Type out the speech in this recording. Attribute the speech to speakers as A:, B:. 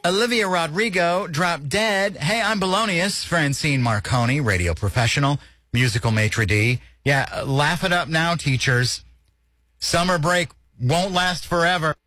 A: Olivia Rodrigo dropped dead. Hey, I'm Belonius, Francine Marconi, radio professional, musical maitre d'. Yeah, laugh it up now, teachers. Summer break won't last forever.